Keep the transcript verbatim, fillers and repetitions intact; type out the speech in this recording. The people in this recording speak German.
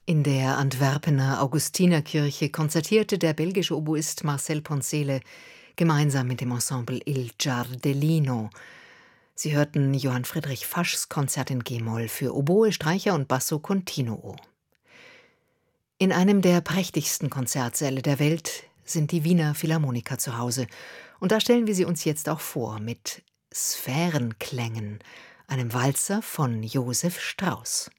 In der Antwerpener Augustinerkirche konzertierte der belgische Oboist Marcel Poncele gemeinsam mit dem Ensemble Il Giardellino. Sie hörten Johann Friedrich Faschs Konzert in G-Moll für Oboe, Streicher und Basso continuo. In einem der prächtigsten Konzertsäle der Welt sind die Wiener Philharmoniker zu Hause. Und da stellen wir sie uns jetzt auch vor mit Sphärenklängen, einem Walzer von Josef Strauss.